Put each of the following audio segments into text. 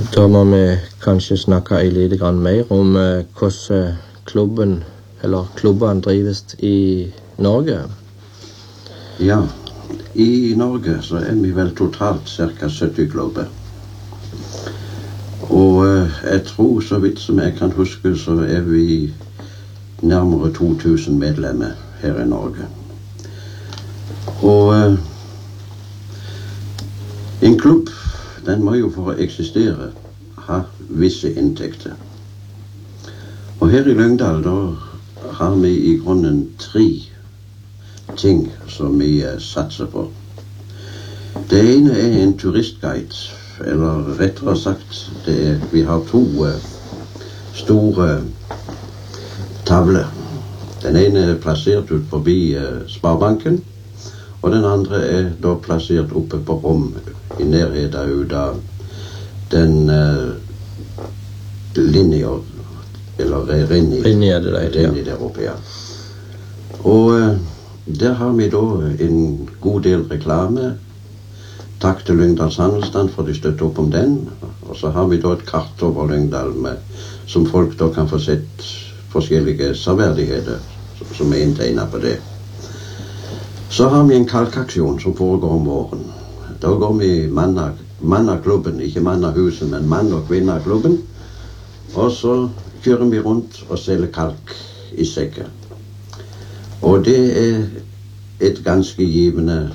Da må vi kanskje snakke litt grann mer om hvordan klubben, eller klubbene, drives i Norge. Ja, i Norge så vi vel totalt ca. 70 klubber. Og jeg tror, så vidt som jeg kan huske, så vi nærmere 2000 medlemmer her i Norge. Og en klubb, den må jo for å eksistere ha visse inntekter. Og her i Lyngdal da har vi i grunnen 3 ting som vi satser på. Det ene en turistguide, eller rettere sagt, vi har 2 store tavler. Den ene plassert ut forbi Sparebanken, og den andre da plassert oppe på Rom, i nærheten av den linja, eller Rinni der oppe, ja. Og der har vi da en god del reklame. Takk til Lyngdals Handelsstand for de støtter opp om den. Og så har vi da et kart over Lyngdal som folk da kan få sett forskjellige serverdigheter som inntegnet på det. Så har vi en kalkaksjon som foregår om våren. Da går vi mannaklubben, ikke mannahuset, men mann- og kvinneklubben. Og så kjører vi rundt og selger kalk i sekker. Og det et ganske givende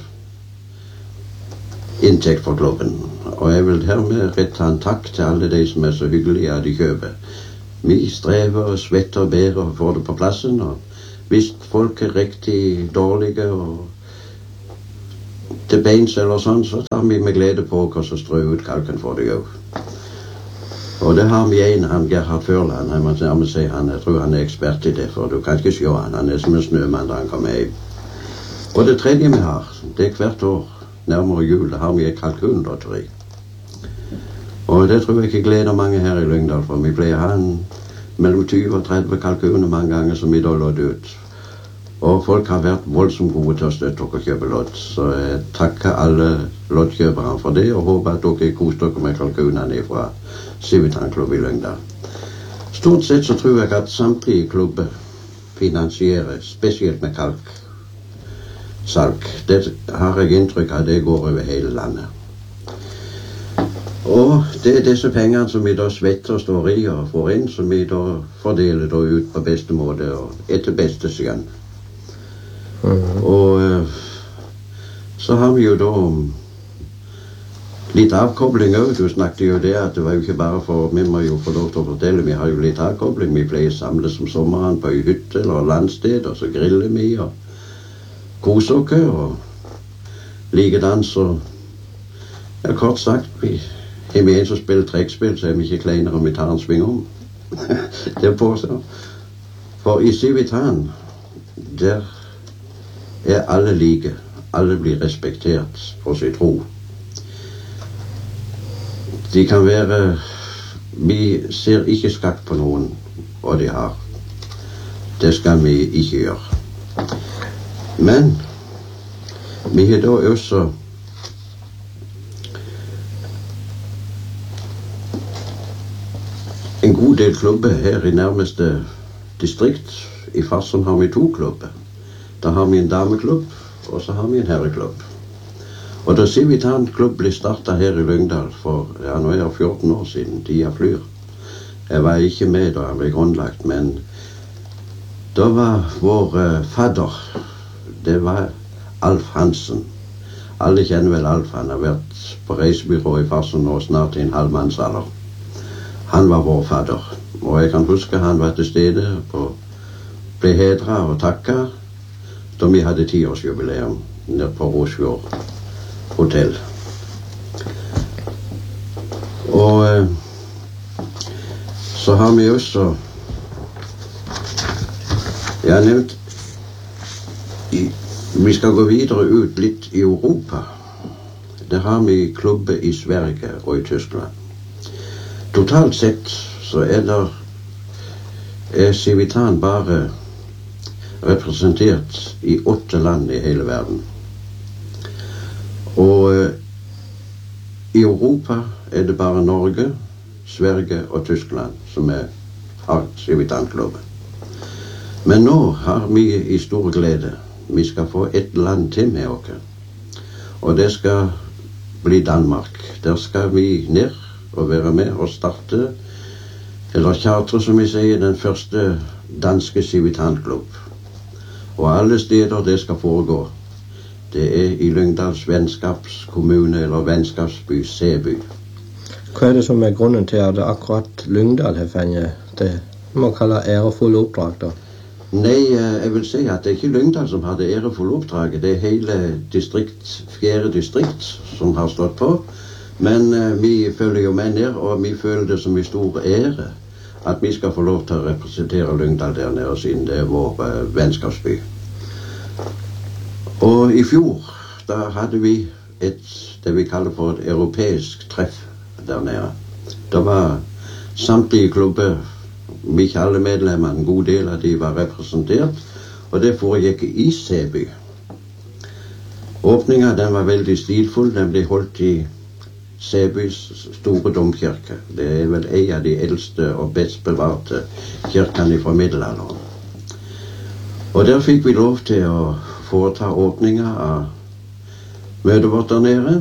inntekt for klubben. Og jeg vil hermed rette en takk til alle de som så hyggelige at de kjøper. Vi strever og svetter og ber og får det på plassen, og hvis folk riktig dårlige og til beins eller sånn, så tar vi med glede på oss og strø ut kalken for det òg. Og det har vi han Gerhard Førland, jeg tror han ekspert i det, for du kan ikke se han som en snømann da han kommer hjem. Og det tredje vi har, det hvert år, nærmere jul, da har vi et kalkunlotteri. Og det tror jeg ikke gleder mange her i Lyngdal, for vi pleier å ha mellom 20 og 30 kalkuner mange ganger som vi da låter ut. Og folk har vært voldsomt gode til å støtte dere og kjøpe lott, så jeg takker alle lottkjøperne for det, og håper at dere koser dere med kalkunene fra Civitan-klubb i Lyngdal. Stort sett så tror jeg at samtlige klubber finansierer, spesielt med kalksalg. Det har jeg inntrykk av, det går over hele landet. Og det disse pengene som vi da svetter og står i og får inn, som vi da fordeler da ut på beste måte og etter beste skjønn. Og så har vi jo da litt avkobling også. Du snakket jo det at det var jo ikke bare for, vi må jo få lov til å fortelle, vi har jo litt avkobling. Vi pleier samles om sommeren på en hytte eller landsted, og så griller vi og koser oss og likedans. Og ja, kort sagt, vi en som spiller trekkspill, så vi ikke kleinere om vi tar en sving om. Det er på så. For i Civitan, der alle like. Alle blir respektert for sin tro. De kan være, vi ser ikke skakk på noen, og de har. Det skal vi ikke gjøre. Men vi har da også en god del klubber her i nærmeste distrikt. I Farsund har vi 2 klubber. Da har vi en dameklubb, og så har vi en herreklubb. Og da Civitan-klubb ble startet her i Lyngdal for, ja, nå det 14 år siden, tida flyr. Jeg var ikke med da han ble grunnlagt, men da var vår fadder, det var Alf Hansen. Alle kjenner vel Alf, han har vært på reisebyrå i Farsund nå snart i en halvmannsalder. Han var vår fadder, og jeg kan huske han var til stede og ble hedret og takket da vi hadde 10-årsjubileum nede på Rosfjord hotell. Og så har vi også, jeg har nevnt, vi skal gå videre ut litt i Europa. Der har vi klubber i Sverige og i Tyskland. Totalt sett så Civitan bare representert i 8 land i hele verden. Og i Europa det bare Norge, Sverige og Tyskland som har Civitanklubben. Men nå har vi i stor glede. Vi skal få et land til med oss. Og det skal bli Danmark. Der skal vi ned og være med og starte, eller chartre som vi sier, den første danske Civitanklub. Og alle steder det skal foregå. Det i Lyngdals vennskapskommune, eller vennskapsby, Sæby. Hva det som grunnen til at akkurat Lyngdal har fengt det man kaller ærefulle oppdrag da? Nei, jeg vil si at det ikke Lyngdal som har det ærefulle oppdraget. Det hele fjerde distrikt som har stått på. Men vi følger jo med ned, og vi føler det som en stor ære at vi skal få lov til å representere Lyngdal der nede, siden det vår vennskapsby. Og i fjor, da hadde vi det vi kaller for et europeisk treff der nede. Det var samtlige klubber, ikke alle medlemmene, en god del av de var representert, og det foregikk i Sæby. Åpningen den var veldig stilfull, den ble holdt i Sæbys store domkirke. Det vel en av de eldste og best bevarte kirkene fra middelalderen. Og der fikk vi lov til å foreta åpninger av møtet vårt der nede.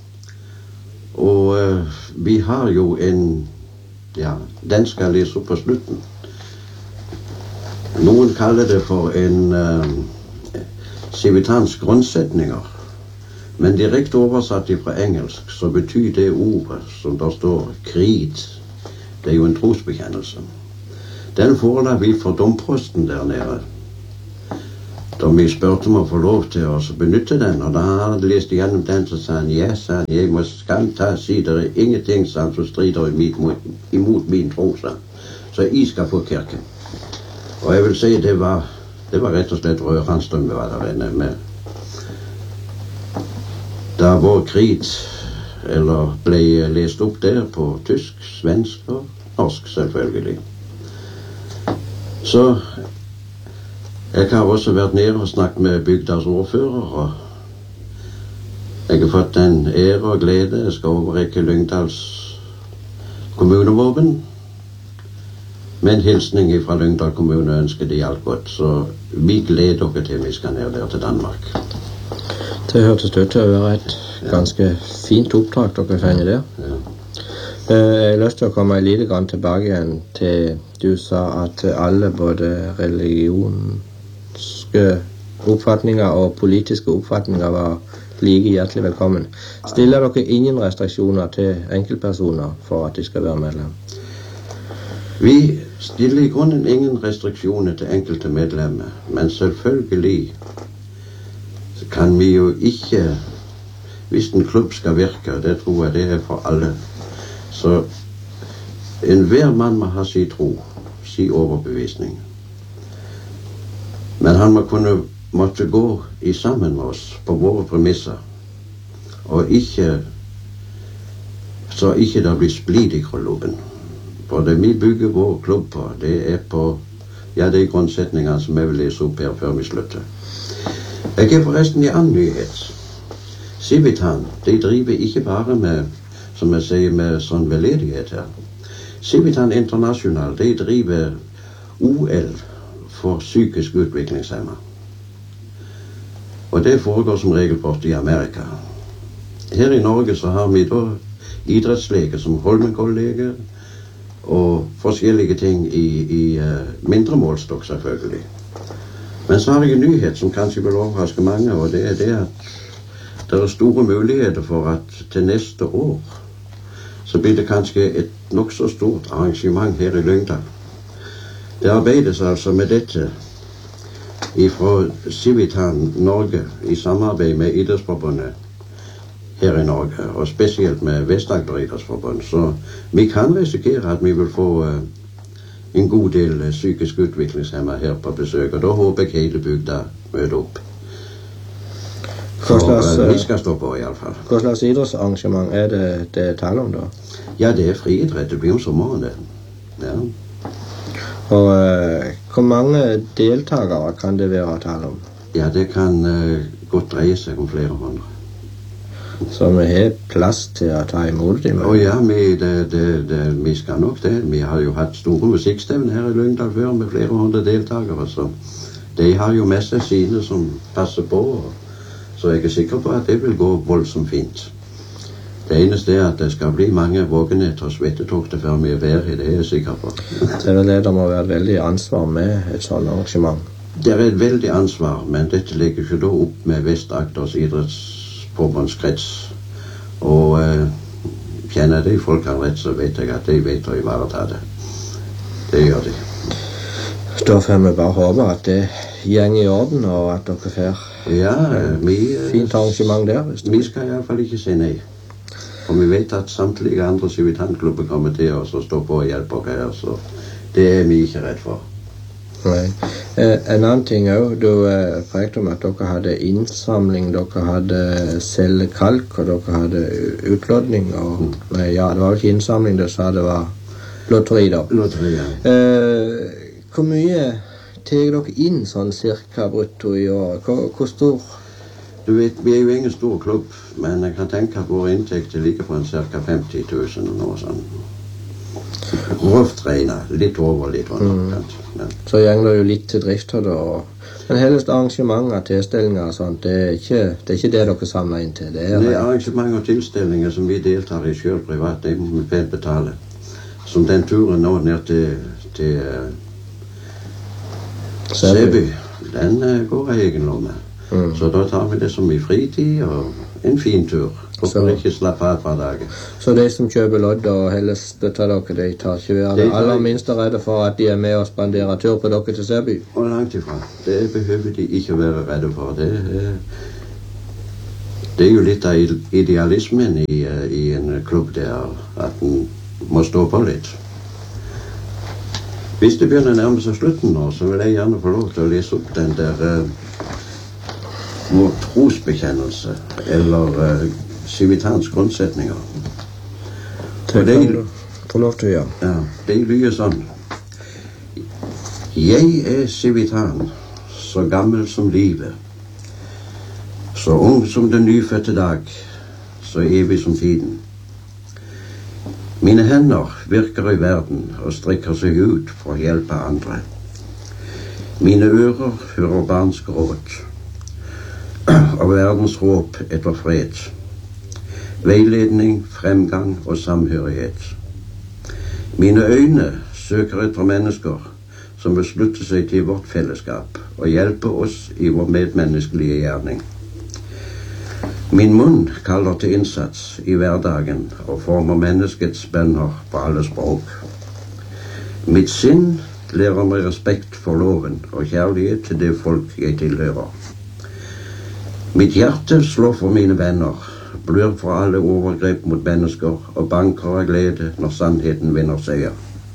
Og vi har jo den skal jeg lese opp på slutten. Noen kaller det for en civitansk grunnsetninger. Men direkte oversatt fra engelsk så betyr det ordet som der står creed. Det jo en trosbekjennelse. Den forela vi for domprosten der nede. Da vi spurte om å få lov til å benytte den, og da han hadde lest igjennom den, så sa han, ja, sa han, jeg må si det ingenting som strider imot min tro, sa han. Så jeg skal få kirken. Og jeg vil si det var rett og slett rørende vi var der inne med. Da vår krig ble lest opp der på tysk, svensk og norsk selvfølgelig. Så jeg har også vært nede og snakket med bygdas ordfører, og jeg har fått den ære og glede. Jeg skal overrekke Lyngdals kommunevåpen. Med en hilsning fra Lyngdal kommune ønsker de alt godt, så vi gleder dere til vi skal ned der til Danmark. Det hørtes ut til å være et ganske fint oppdrag dere finner der. Ja. Jeg har lyst til å komme litt tilbake igjen til du sa at alle både religionske oppfatninger og politiske oppfatninger var like hjertelig velkommen. Stiller dere ingen restriksjoner til enkeltpersoner for at de skal være medlem? Vi stiller i grunnen ingen restriksjoner til enkelte medlemmer, men selvfølgelig kan vi jo ikke, hvis en klubb skal virke, det tror jeg det for alle, så enhver mann må ha sin tro, sin overbevisning. Men han må måtte gå sammen med oss på våre premisser, og så ikke det blir splid i klubben. For det vi bygger vår klubb på, det på de grunnsetningene som jeg vil lese opp her før vi slutter. Jeg har forresten en annen nyhet. Civitan, de driver ikke bare med, som jeg sier, med sånn veldedighet her. Civitan International, de driver OL for psykisk utviklingshemmer. Og det foregår som regel bort i Amerika. Her i Norge så har vi da idrettsleger som Holmenkollleger og forskjellige ting i mindre målstokk selvfølgelig. Men så har jeg en nyhet som kanskje vil overraske mange, og det det at det store muligheter for at til neste år så blir det kanskje et nok så stort arrangement her i Lyngdal. Det arbeides altså med dette fra Civitan Norge i samarbeid med Idrettsforbundet her i Norge, og spesielt med Vest-Agder idrettsforbund. Så vi kan risikere at vi vil få en god del psykisk utviklingshemmer her på besøk, og da håper jeg hele bygda møter opp. Vi skal stå på i alle fall. Hva slags idrettsarrangement det taler om da? Ja, det friidrett. Det blir om sommeren det. Ja. Og hvor mange deltakere kan det være å tale om? Ja, det kan godt dreie seg om flere hundre. Så vi har plass til å ta imot dem. Ja, vi skal nok det. Vi har jo hatt store musikkstevner her i Lyngdal før med flere hundre deltakere, så de har jo med seg sine som passer på, så jeg er sikker på at det vil gå voldsomt fint. Det eneste er at det skal bli mange vågenetter og svettetokter før vi er ferdig, det er jeg sikker på. Det er vel det må være et veldig ansvar med et sånt arrangement. Det er et veldig ansvar, men dette ligger ikke da opp med Vest-Agders idrettsforbundskrets. Og kjenner de folkene rett, så vet jeg at de vet å ivareta det. Det gjør de. Da får vi bare håpe at det går i orden, og at dere får fint arrangement der. Vi skal i hvert fall ikke si nei. Og vi vet at samtlige andre Civitan-klubber kommer til oss og står på og hjelper oss her, så det er vi ikke redd for. Nei. En annen ting også, du prekte om at dere hadde innsamling, dere hadde selge kalk, og dere hadde utlodning, og det var jo ikke innsamling, du sa det var lotteri da. Lotteri, ja. Hvor mye tar dere inn sånn cirka brutto i år? Hvor stor? Du vet, vi er jo ingen stor klubb, men jeg kan tenke at vår inntekt ligger på en cirka 50 000 og noe sånn. Rovt regnet, litt over, litt under. Så går det jo litt til drifter da. Men helst arrangementer, tilstelninger og sånt, det er ikke det dere samler inn til. Det er arrangementer og tilstelninger som vi deltar i selv privat, det må vi pent betale. Som den turen nå ned til Sæby, den går jeg egen lomme. Så da tar vi det som i fritid og en fin tur. Og så ikke slappe av hver dag. Så de som kjøper lodd og heller støtter dere, de tar ikke være det aller minste redde for at de er med og spanderer tur på dere til Sæby? Og langt ifra. Det behøver de ikke være redde for. Det er jo litt av idealismen i en klubb der, at den må stå på litt. Hvis det begynner å nærme seg slutten nå, så vil jeg gjerne få lov til å lese opp den der vår trosbekjennelse, eller Civitans grunnsetninger. Det kan du få lov til å gjøre. Ja, det lyder sånn. Jeg er Civitan, så gammel som livet, så ung som den nyfødte dag, så evig som tiden. Mine hender virker i verden og strekker seg ut for å hjelpe andre. Mine ører hører barns gråt av verdens råp etter fred, veiledning, fremgang og samhørighet. Mine øyne søker etter mennesker som vil slutte seg til vårt fellesskap og hjelpe oss i vår medmenneskelige gjerning. Min munn kaller til innsats i hverdagen og former menneskets bønner på alle språk. Mitt sinn lærer meg respekt for loven og kjærlighet til det folk jeg tilhører. Mitt hjerte slår for mine venner, blør for alle overgrep mot mennesker og banker av glede når sannheten vinner seier.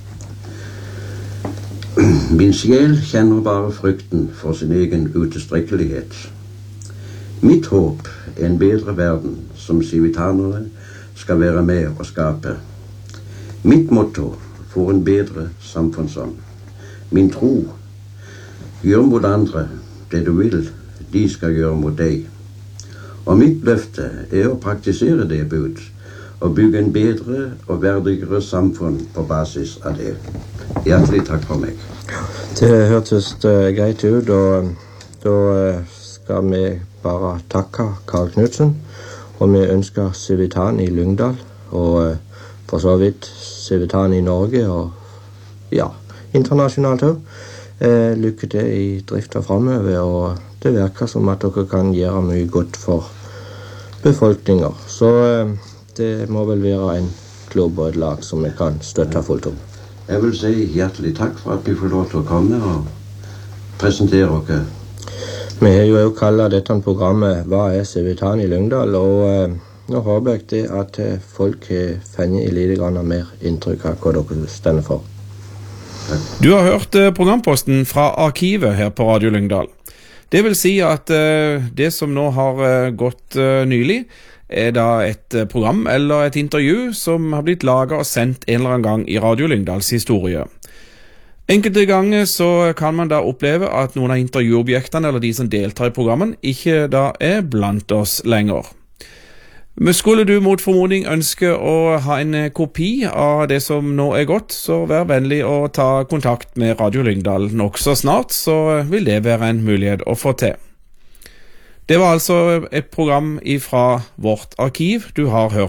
Min sjel kjenner bare frykten for sin egen utilstrekkelighet. Mitt håp er en bedre verden som civitanerne skal være med å skape. Mitt motto for en bedre samfunnsånd. Min tro, gjør mot andre det du vil de skal gjøre mot deg. Og mitt løfte er å praktisere det bud, og bygge en bedre og verdigere samfunn på basis av det. Hjertelig takk for meg. Det hørtes greit ut, og da skal vi bare takke Karl Knudsen, og vi ønsker Civitan i Lyngdal, og for så vidt Civitan i Norge, og ja, internasjonalt også. Lykke til i drifta fremover, og det virker som at dere kan gjøre mye godt for befolkninger. Så det må vel være en klubb og et lag som vi kan støtte fullt opp. Jeg vil si hjertelig takk for at vi får lov til å komme og presentere dere. Vi har jo kallet dette programmet Hva er Civitan i Lyngdal, og nå håper jeg det at folk har funnet litt mer inntrykk av hva dere stender for. Du har hørt programposten fra arkivet her på Radio Lyngdal. Det vil si at det som nå har gått nylig, er da et program eller et intervju som har blitt laget og sendt en eller annen gang i Radio Lyngdals historie. Enkelte ganger så kan man da oppleve at noen av intervjuobjektene eller de som deltar i programmen ikke da er blant oss lenger. Men skulle du mot formodning ønske å ha en kopi av det som nå er gått, så vær vennlig å ta kontakt med Radio Lyngdal nokså snart, så vil det være en mulighet å få til. Det var altså et program fra vårt arkiv du har hørt.